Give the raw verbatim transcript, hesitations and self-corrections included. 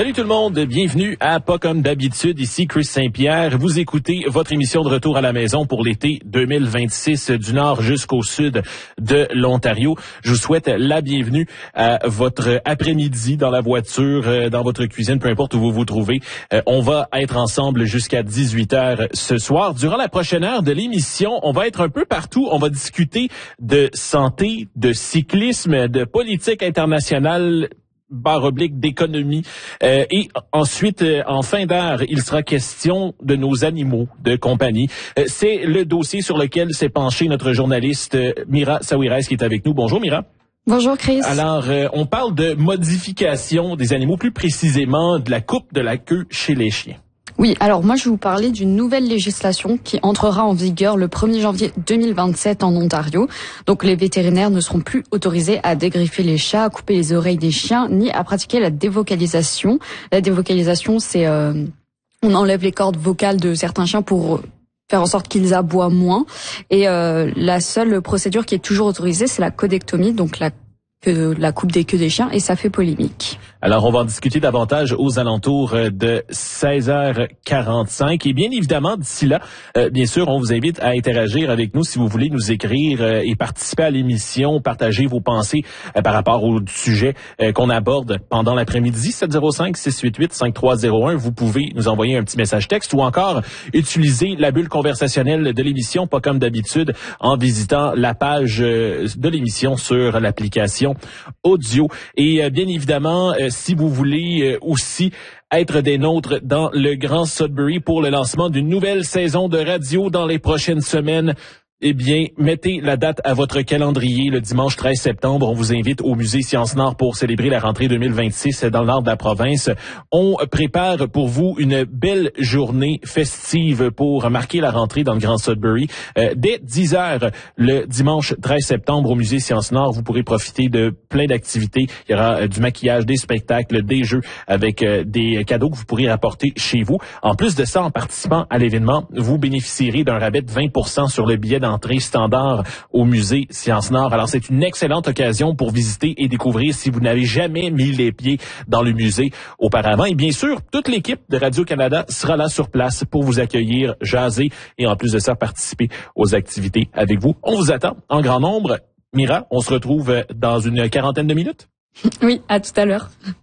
Salut tout le monde, bienvenue à Pas comme d'habitude, ici Chris Saint-Pierre. Vous écoutez votre émission de retour à la maison pour l'été deux mille vingt-six du nord jusqu'au sud de l'Ontario. Je vous souhaite la bienvenue à votre après-midi dans la voiture, dans votre cuisine, peu importe où vous vous trouvez. On va être ensemble jusqu'à dix-huit heures ce soir. Durant la prochaine heure de l'émission, on va être un peu partout. On va discuter de santé, de cyclisme, de politique internationale, barre oblique d'économie. Euh, et ensuite, euh, en fin d'heure, il sera question de nos animaux de compagnie. Euh, c'est le dossier sur lequel s'est penché notre journaliste euh, Mira Sawiris qui est avec nous. Bonjour Mira. Bonjour Chris. Alors, euh, on parle de modification des animaux, plus précisément de la coupe de la queue chez les chiens. Oui, alors moi je vais vous parler d'une nouvelle législation qui entrera en vigueur le premier janvier deux mille vingt-sept en Ontario. Donc les vétérinaires ne seront plus autorisés à dégriffer les chats, à couper les oreilles des chiens, ni à pratiquer la dévocalisation. La dévocalisation, c'est euh, on enlève les cordes vocales de certains chiens pour faire en sorte qu'ils aboient moins. Et euh, la seule procédure qui est toujours autorisée, c'est la codectomie, donc la que la coupe des queues des chiens, et ça fait polémique. Alors, on va en discuter davantage aux alentours de seize heures quarante-cinq. Et bien évidemment, d'ici là, euh, bien sûr, on vous invite à interagir avec nous si vous voulez nous écrire euh, et participer à l'émission, partager vos pensées euh, par rapport au sujet euh, qu'on aborde pendant l'après-midi. sept zéro cinq, six huit huit, cinq trois zéro un. Vous pouvez nous envoyer un petit message texte ou encore utiliser la bulle conversationnelle de l'émission, pas comme d'habitude, en visitant la page euh, de l'émission sur l'application audio. Et euh, bien évidemment, euh, si vous voulez euh, aussi être des nôtres dans le Grand Sudbury pour le lancement d'une nouvelle saison de radio dans les prochaines semaines, eh bien, mettez la date à votre calendrier. Le dimanche treize septembre, on vous invite au Musée Sciences Nord pour célébrer la rentrée deux mille vingt-six dans le nord de la province. On prépare pour vous une belle journée festive pour marquer la rentrée dans le Grand Sudbury. Euh, dès dix heures, le dimanche treize septembre, au Musée Sciences Nord, vous pourrez profiter de plein d'activités. Il y aura euh, du maquillage, des spectacles, des jeux avec euh, des cadeaux que vous pourrez apporter chez vous. En plus de ça, en participant à l'événement, vous bénéficierez d'un rabais de vingt pour cent sur le billet d'entrée entrée standard au musée Sciences Nord. Alors, c'est une excellente occasion pour visiter et découvrir si vous n'avez jamais mis les pieds dans le musée auparavant. Et bien sûr, toute l'équipe de Radio-Canada sera là sur place pour vous accueillir, jaser et en plus de ça, participer aux activités avec vous. On vous attend en grand nombre. Mira, on se retrouve dans une quarantaine de minutes. Oui, à tout à l'heure.